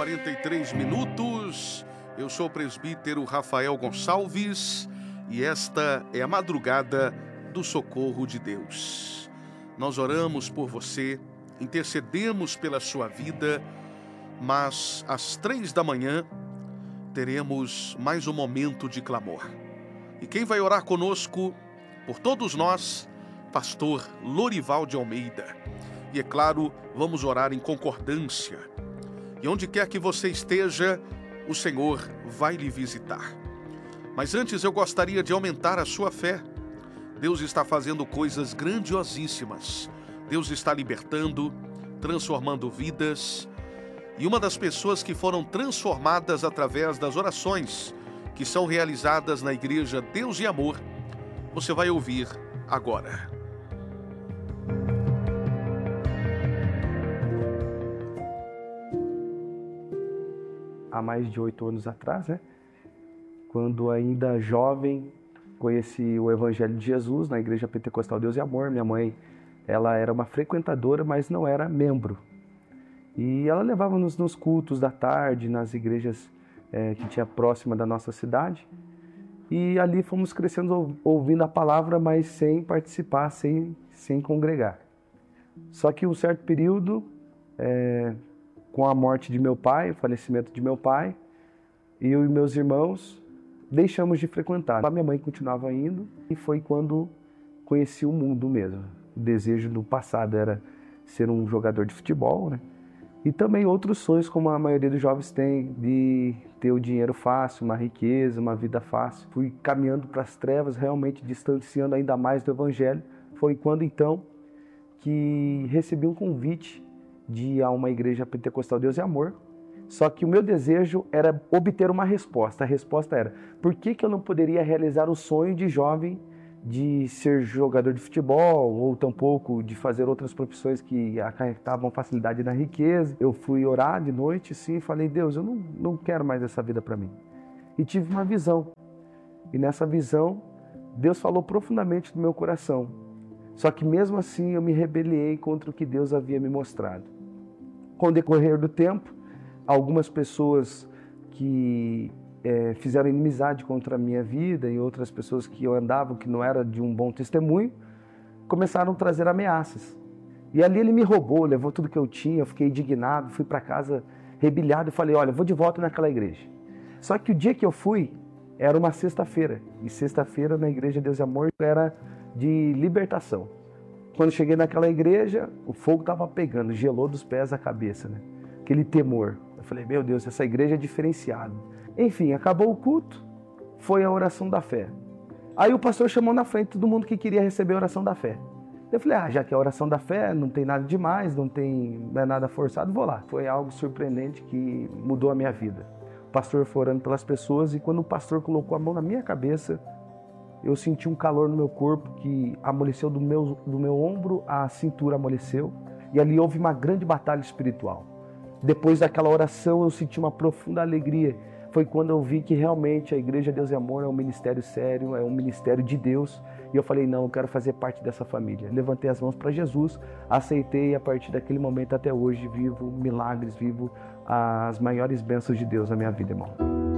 6h43. Eu sou o presbítero Rafael Gonçalves e esta é a madrugada do socorro de Deus. Nós oramos por você, intercedemos pela sua vida, mas às 3 da manhã teremos mais um momento de clamor. E quem vai orar conosco, por todos nós, pastor Lorival de Almeida. E é claro, vamos orar em concordância. E onde quer que você esteja, o Senhor vai lhe visitar. Mas antes eu gostaria de aumentar a sua fé. Deus está fazendo coisas grandiosíssimas. Deus está libertando, transformando vidas. E uma das pessoas que foram transformadas através das orações que são realizadas na Igreja Deus e Amor, você vai ouvir agora. Há mais de 8 anos atrás, quando ainda jovem, conheci o Evangelho de Jesus na Igreja Pentecostal Deus e Amor. Minha mãe, ela era uma frequentadora, mas não era membro. E ela levava-nos nos cultos da tarde, nas igrejas que tinha próxima da nossa cidade. E ali fomos crescendo ouvindo a palavra, mas sem participar, sem congregar. Só que um certo período, com a morte de meu pai, o falecimento de meu pai, eu e meus irmãos deixamos de frequentar. A minha mãe continuava indo e foi quando conheci o mundo mesmo. O desejo do passado era ser um jogador de futebol, E também outros sonhos, como a maioria dos jovens tem, de ter o dinheiro fácil, uma riqueza, uma vida fácil. Fui caminhando para as trevas, realmente distanciando ainda mais do Evangelho. Foi quando então que recebi um convite de ir a uma igreja pentecostal Deus e Amor. Só que o meu desejo era obter uma resposta. A resposta era: por que eu não poderia realizar o sonho de jovem de ser jogador de futebol, ou tampouco de fazer outras profissões que acarretavam facilidade na riqueza? Eu fui orar de noite, sim, e falei: Deus, eu não quero mais essa vida para mim. E tive uma visão. E nessa visão, Deus falou profundamente no meu coração. Só que mesmo assim eu me rebelei contra o que Deus havia me mostrado. Com o decorrer do tempo, algumas pessoas que fizeram inimizade contra a minha vida e outras pessoas que eu andava, que não era de um bom testemunho, começaram a trazer ameaças. E ali ele me roubou, levou tudo que eu tinha, eu fiquei indignado, fui para casa rebilhado e falei: olha, eu vou de volta naquela igreja. Só que o dia que eu fui era uma sexta-feira, e sexta-feira na Igreja Deus e Amor era de libertação. Quando cheguei naquela igreja, o fogo estava pegando, gelou dos pés à cabeça, Aquele temor. Eu falei: meu Deus, essa igreja é diferenciada. Enfim, acabou o culto, foi a oração da fé. Aí o pastor chamou na frente todo mundo que queria receber a oração da fé. Eu falei: já que é a oração da fé, não tem nada demais, não é nada forçado, vou lá. Foi algo surpreendente que mudou a minha vida. O pastor foi orando pelas pessoas e quando o pastor colocou a mão na minha cabeça, eu senti um calor no meu corpo que amoleceu do meu ombro, a cintura amoleceu. E ali houve uma grande batalha espiritual. Depois daquela oração eu senti uma profunda alegria. Foi quando eu vi que realmente a Igreja Deus e Amor é um ministério sério, é um ministério de Deus. E eu falei: não, eu quero fazer parte dessa família. Levantei as mãos para Jesus, aceitei e a partir daquele momento até hoje vivo milagres, vivo as maiores bênçãos de Deus na minha vida, irmão.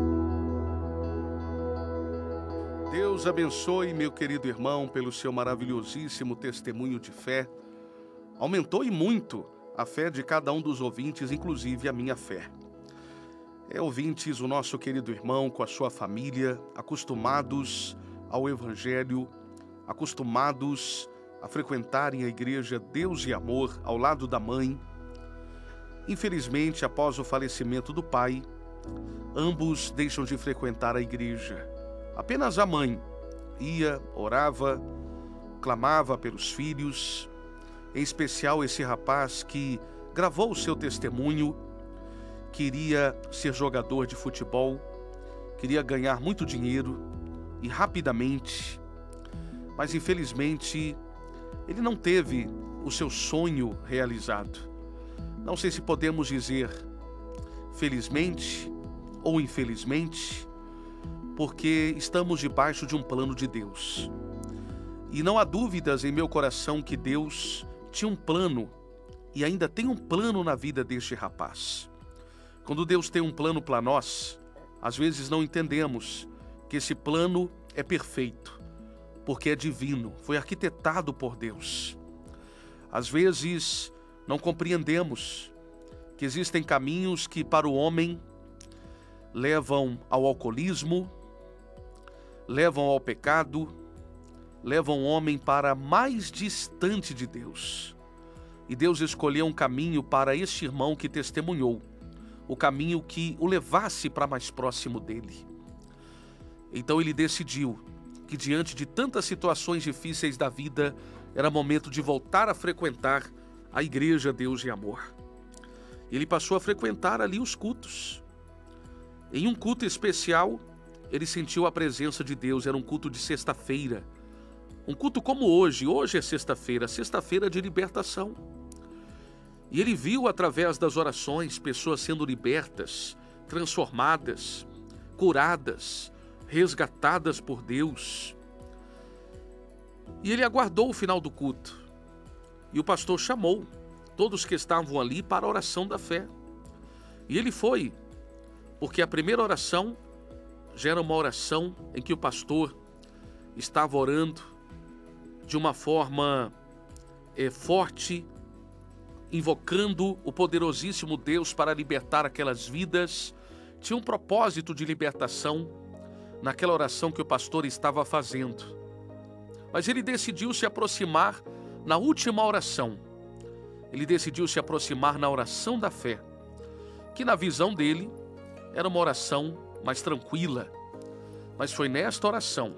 Deus abençoe, meu querido irmão, pelo seu maravilhosíssimo testemunho de fé. Aumentou e muito a fé de cada um dos ouvintes, inclusive a minha fé. Ouvintes, o nosso querido irmão com a sua família, acostumados ao Evangelho, acostumados a frequentarem a Igreja Deus e Amor ao lado da mãe. Infelizmente, após o falecimento do pai, ambos deixam de frequentar a igreja. Apenas a mãe ia, orava, clamava pelos filhos, em especial esse rapaz que gravou o seu testemunho. Queria ser jogador de futebol, queria ganhar muito dinheiro e rapidamente, mas infelizmente ele não teve o seu sonho realizado. Não sei se podemos dizer felizmente ou infelizmente, porque estamos debaixo de um plano de Deus. E não há dúvidas em meu coração que Deus tinha um plano e ainda tem um plano na vida deste rapaz. Quando Deus tem um plano para nós, às vezes não entendemos que esse plano é perfeito, porque é divino, foi arquitetado por Deus. Às vezes não compreendemos que existem caminhos que para o homem levam ao alcoolismo, levam ao pecado, levam o homem para mais distante de Deus. E Deus escolheu um caminho para este irmão que testemunhou, o caminho que o levasse para mais próximo dele. Então ele decidiu que diante de tantas situações difíceis da vida, era momento de voltar a frequentar a Igreja Deus e Amor. Ele passou a frequentar ali os cultos. Em um culto especial, ele sentiu a presença de Deus, era um culto de sexta-feira. Um culto como hoje é sexta-feira de libertação. E ele viu através das orações pessoas sendo libertas, transformadas, curadas, resgatadas por Deus. E ele aguardou o final do culto. E o pastor chamou todos que estavam ali para a oração da fé. E ele foi, porque a primeira oração já era uma oração em que o pastor estava orando de uma forma forte, invocando o poderosíssimo Deus para libertar aquelas vidas. Tinha um propósito de libertação naquela oração que o pastor estava fazendo. Mas ele decidiu se aproximar na última oração. Ele decidiu se aproximar na oração da fé, que na visão dele era uma oração mais tranquila. Mas foi nesta oração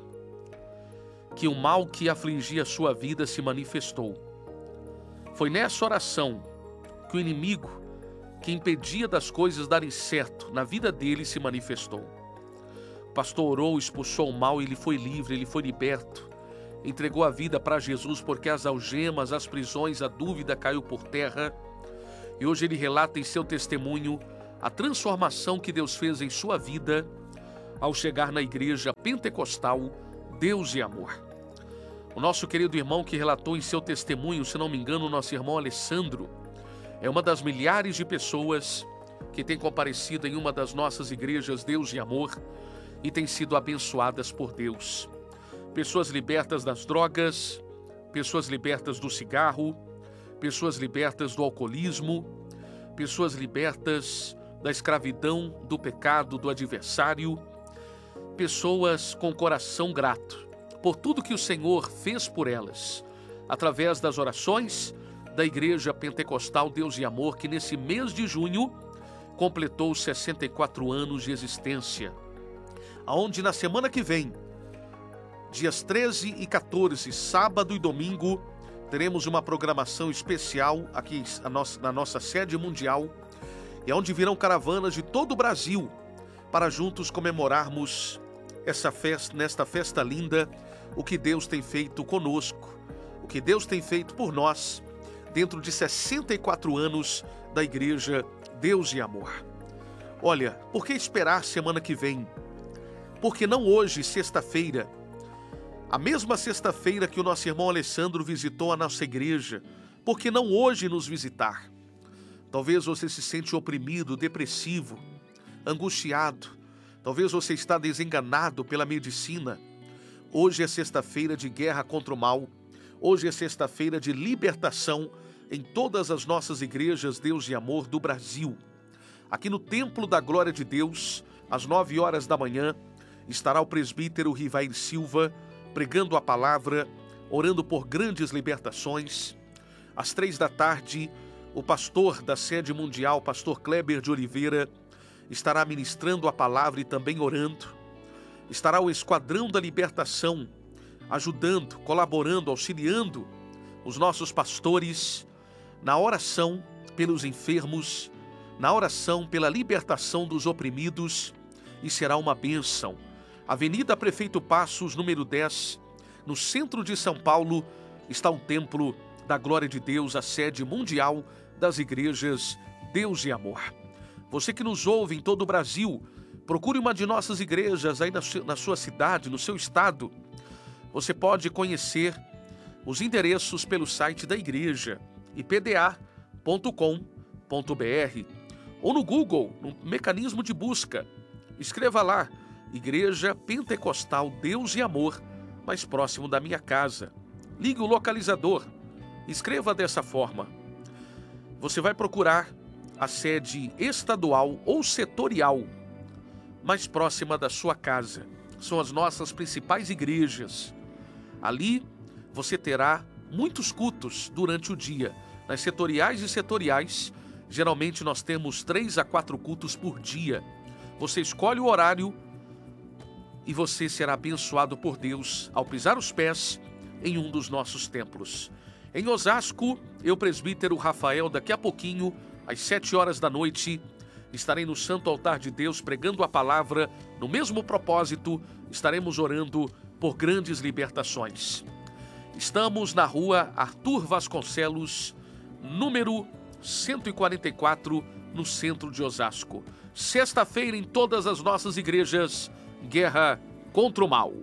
que o mal que afligia a sua vida se manifestou. Foi nessa oração que o inimigo que impedia das coisas darem certo na vida dele se manifestou. O pastor orou, expulsou o mal e ele foi livre, ele foi liberto. Entregou a vida para Jesus porque as algemas, as prisões, a dúvida caiu por terra. E hoje ele relata em seu testemunho a transformação que Deus fez em sua vida ao chegar na igreja pentecostal Deus e Amor. O nosso querido irmão que relatou em seu testemunho, se não me engano, o nosso irmão Alessandro, é uma das milhares de pessoas que tem comparecido em uma das nossas igrejas Deus e Amor e tem sido abençoadas por Deus. Pessoas libertas das drogas, pessoas libertas do cigarro, pessoas libertas do alcoolismo, pessoas libertas da escravidão, do pecado, do adversário, pessoas com coração grato por tudo que o Senhor fez por elas, através das orações da Igreja Pentecostal Deus e Amor, que nesse mês de junho completou 64 anos de existência, aonde na semana que vem, dias 13 e 14, sábado e domingo, teremos uma programação especial aqui na nossa sede mundial, e onde virão caravanas de todo o Brasil para juntos comemorarmos nesta festa linda, o que Deus tem feito conosco, o que Deus tem feito por nós, dentro de 64 anos da Igreja Deus e Amor. Olha, por que esperar semana que vem? Porque não hoje, sexta-feira, a mesma sexta-feira que o nosso irmão Alessandro visitou a nossa igreja, por que não hoje nos visitar? Talvez você se sente oprimido, depressivo, angustiado, talvez você está desenganado pela medicina. Hoje é sexta-feira de guerra contra o mal, hoje é sexta-feira de libertação em todas as nossas igrejas Deus e Amor do Brasil. Aqui no Templo da Glória de Deus, às 9 horas da manhã, estará o presbítero Rivair Silva pregando a palavra, orando por grandes libertações. Às 3 da tarde, o pastor da sede mundial, pastor Kleber de Oliveira, estará ministrando a palavra e também orando. Estará o Esquadrão da Libertação, ajudando, colaborando, auxiliando os nossos pastores na oração pelos enfermos, na oração pela libertação dos oprimidos, e será uma bênção. Avenida Prefeito Passos, número 10, no centro de São Paulo, está o Templo da Glória de Deus, a sede mundial das igrejas Deus e Amor. Você que nos ouve em todo o Brasil, procure uma de nossas igrejas aí na sua cidade, no seu estado. Você pode conhecer os endereços pelo site da igreja, ipda.com.br, ou no Google, no mecanismo de busca. Escreva lá, Igreja Pentecostal Deus e Amor, mais próximo da minha casa. Ligue o localizador. Escreva dessa forma. Você vai procurar a sede estadual ou setorial mais próxima da sua casa. São as nossas principais igrejas. Ali você terá muitos cultos durante o dia. Nas setoriais e setoriais, geralmente nós temos 3 a 4 cultos por dia. Você escolhe o horário e você será abençoado por Deus ao pisar os pés em um dos nossos templos. Em Osasco, eu, presbítero Rafael, daqui a pouquinho, às 7 horas da noite, estarei no Santo Altar de Deus pregando a palavra. No mesmo propósito, estaremos orando por grandes libertações. Estamos na rua Arthur Vasconcelos, número 144, no centro de Osasco. Sexta-feira, em todas as nossas igrejas, guerra contra o mal.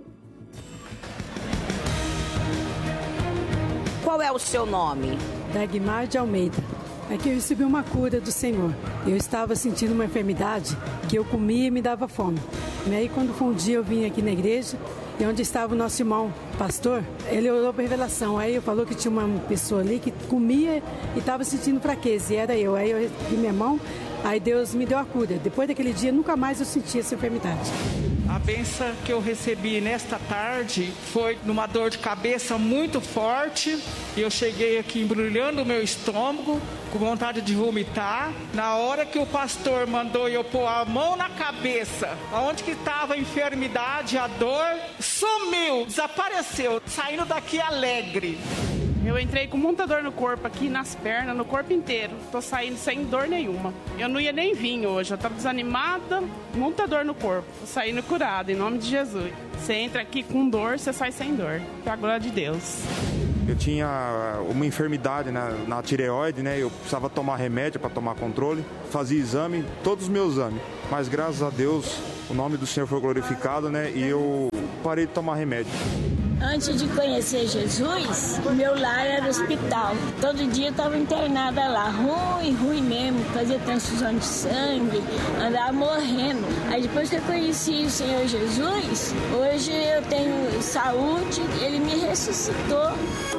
Qual é o seu nome? Dagmar de Almeida. Aqui eu recebi uma cura do Senhor. Eu estava sentindo uma enfermidade que eu comia e me dava fome. E aí quando foi um dia eu vim aqui na igreja e onde estava o nosso irmão pastor, ele orou por revelação. Aí eu falou que tinha uma pessoa ali que comia e estava sentindo fraqueza, e era eu. Aí eu recebi minha mão, aí Deus me deu a cura. Depois daquele dia nunca mais eu senti essa enfermidade. A bênção que eu recebi nesta tarde foi numa dor de cabeça muito forte. E eu cheguei aqui embrulhando o meu estômago, com vontade de vomitar. Na hora que o pastor mandou eu pôr a mão na cabeça, onde que estava a enfermidade, a dor, sumiu, desapareceu, saindo daqui alegre. Eu entrei com muita dor no corpo aqui, nas pernas, no corpo inteiro. Tô saindo sem dor nenhuma. Eu não ia nem vir hoje, eu tava desanimada, muita dor no corpo. Tô saindo curada, em nome de Jesus. Você entra aqui com dor, você sai sem dor. Com a glória de Deus. Eu tinha uma enfermidade na tireoide, né? Eu precisava tomar remédio para tomar controle. Fazia exame, todos os meus exames. Mas graças a Deus, o nome do Senhor foi glorificado, né? E eu parei de tomar remédio. Antes de conhecer Jesus, o meu lar era hospital. Todo dia eu estava internada lá, ruim mesmo, fazia transfusão de sangue, andava morrendo. Aí depois que eu conheci o Senhor Jesus, hoje eu tenho saúde, Ele me ressuscitou.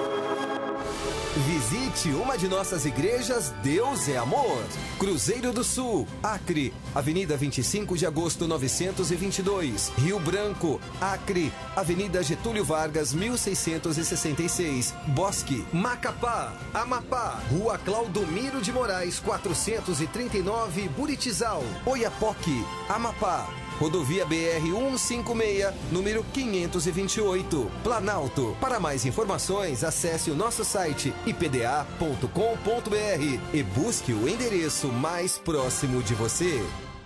Visite uma de nossas igrejas Deus é Amor. Cruzeiro do Sul, Acre, Avenida 25 de Agosto 922. Rio Branco, Acre, Avenida Getúlio Vargas 1666. Bosque, Macapá, Amapá, Rua Claudomiro de Moraes 439, Buritizal. Oiapoque, Amapá. Rodovia BR-156, número 528, Planalto. Para mais informações, acesse o nosso site ipda.com.br e busque o endereço mais próximo de você.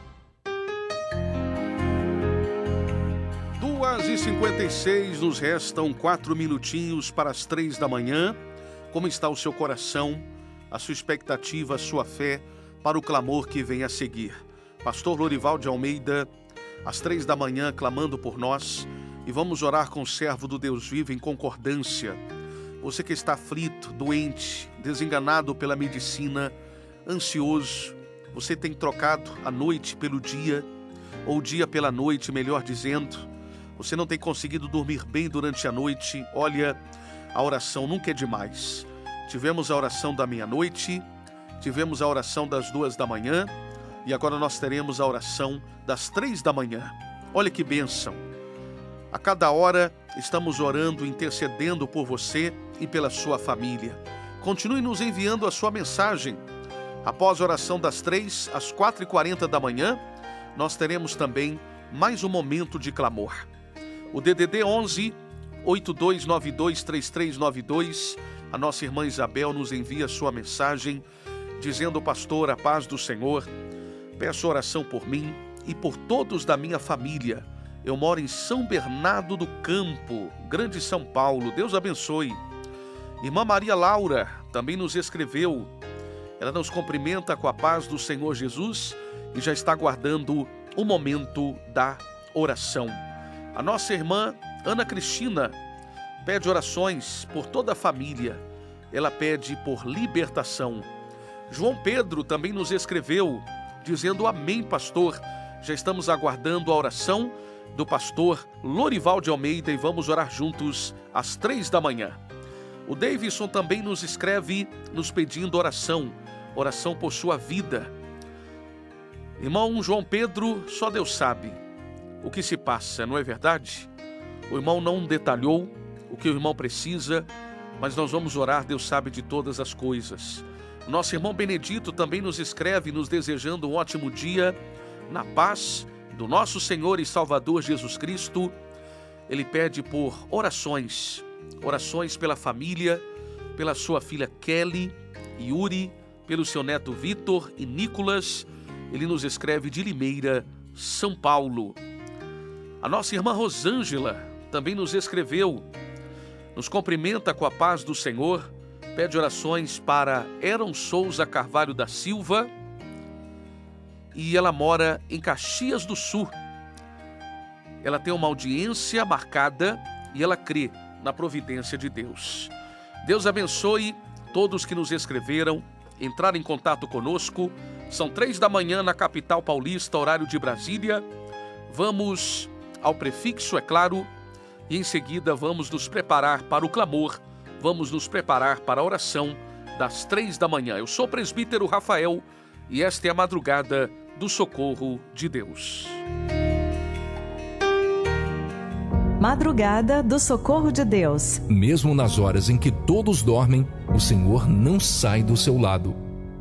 2h56, nos restam 4 minutinhos para as 3 da manhã. Como está o seu coração, a sua expectativa, a sua fé para o clamor que vem a seguir? Pastor Lorival de Almeida, às 3 da manhã, clamando por nós, e vamos orar com o servo do Deus vivo em concordância. Você que está aflito, doente, desenganado pela medicina, ansioso, você tem trocado a noite pelo dia, ou o dia pela noite, melhor dizendo, você não tem conseguido dormir bem durante a noite. Olha, a oração nunca é demais. Tivemos a oração da meia-noite, tivemos a oração das 2 da manhã, e agora nós teremos a oração das 3 da manhã. Olha que bênção. A cada hora estamos orando, intercedendo por você e pela sua família. Continue nos enviando a sua mensagem. Após a oração das 3, às 4h40 da manhã, nós teremos também mais um momento de clamor. O DDD 11 8292 3392, a nossa irmã Isabel nos envia a sua mensagem, dizendo: pastor, a paz do Senhor. Peço oração por mim e por todos da minha família. Eu moro em São Bernardo do Campo, Grande São Paulo. Deus abençoe. Irmã Maria Laura também nos escreveu. Ela nos cumprimenta com a paz do Senhor Jesus e já está aguardando o momento da oração. A nossa irmã Ana Cristina pede orações por toda a família. Ela pede por libertação. João Pedro também nos escreveu: dizendo amém, pastor. Já estamos aguardando a oração do pastor Lorival de Almeida e vamos orar juntos às 3 da manhã. O Davidson também nos escreve nos pedindo oração por sua vida. Irmão João Pedro, só Deus sabe o que se passa, não é verdade? O irmão não detalhou o que o irmão precisa, mas nós vamos orar, Deus sabe de todas as coisas. Nosso irmão Benedito também nos escreve, nos desejando um ótimo dia, na paz do nosso Senhor e Salvador Jesus Cristo. Ele pede por orações pela família, pela sua filha Kelly, Yuri, pelo seu neto Vitor e Nicolas. Ele nos escreve de Limeira, São Paulo. A nossa irmã Rosângela também nos escreveu, nos cumprimenta com a paz do Senhor, pede orações para Eron Souza Carvalho da Silva, e ela mora em Caxias do Sul. Ela tem uma audiência marcada e ela crê na providência de Deus. Deus abençoe todos que nos escreveram, entraram em contato conosco. São 3 da manhã na capital paulista, horário de Brasília. Vamos ao prefixo, é claro, e em seguida vamos nos preparar para o clamor, vamos nos preparar para a oração das 3 da manhã. Eu sou o presbítero Rafael e esta é a madrugada do socorro de Deus. Madrugada do socorro de Deus. Mesmo nas horas em que todos dormem, o Senhor não sai do seu lado.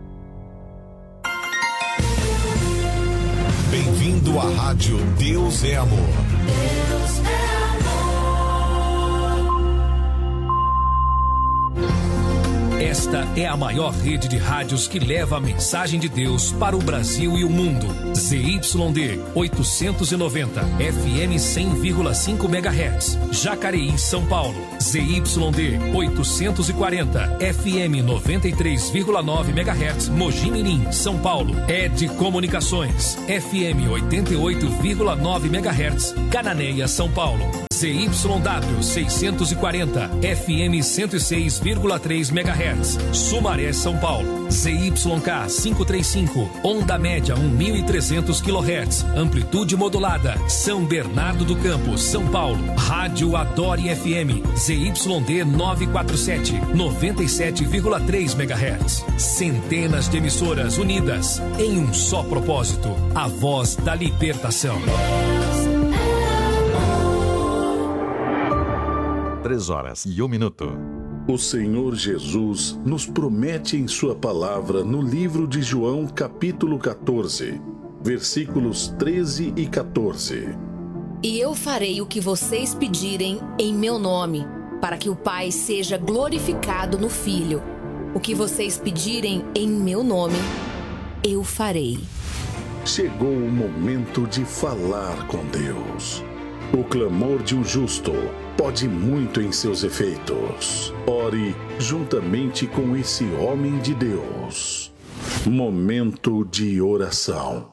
Bem-vindo à Rádio Deus é Amor. Deus é Esta é a maior rede de rádios que leva a mensagem de Deus para o Brasil e o mundo. ZYD 890, FM 100,5 MHz, Jacareí, São Paulo. ZYD 840, FM 93,9 MHz, Mogi Mirim, São Paulo. ED Comunicações, FM 88,9 MHz, Cananéia, São Paulo. ZYW 640, FM 106,3 MHz, Sumaré, São Paulo. ZYK 535, onda média 1.300 kHz, amplitude modulada, São Bernardo do Campo, São Paulo. Rádio Adore FM, ZYD 947, 97,3 MHz. Centenas de emissoras unidas em um só propósito, a voz da libertação. 3h01. O Senhor Jesus nos promete em sua palavra no livro de João, capítulo 14, versículos 13 e 14. E eu farei o que vocês pedirem em meu nome, para que o Pai seja glorificado no Filho. O que vocês pedirem em meu nome, eu farei. Chegou o momento de falar com Deus. O clamor de um justo pode muito em seus efeitos. Ore juntamente com esse homem de Deus. Momento de oração.